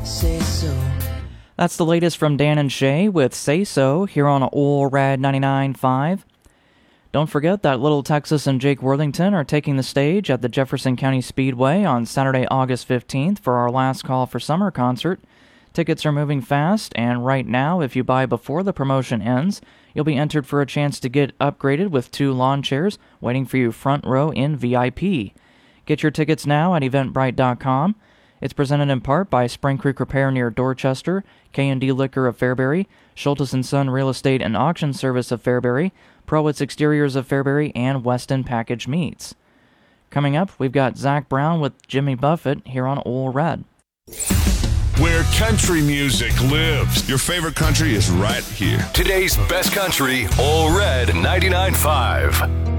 Say so. That's the latest from Dan and Shay with Say So here on Ole Rad 99.5. Don't forget that Little Texas and Jake Worthington are taking the stage at the Jefferson County Speedway on Saturday, August 15th for our Last Call for Summer concert. Tickets are moving fast, and right now, if you buy before the promotion ends, you'll be entered for a chance to get upgraded with 2 lawn chairs waiting for you front row in VIP. Get your tickets now at eventbrite.com. It's presented in part by Spring Creek Repair near Dorchester, K&D Liquor of Fairbury, Schultes & Son Real Estate and Auction Service of Fairbury, Prowitz Exteriors of Fairbury, and Weston Package Meats. Coming up, we've got Zach Brown with Jimmy Buffett here on Ole Red. Where country music lives. Your favorite country is right here. Today's best country, Ole Red 99.5.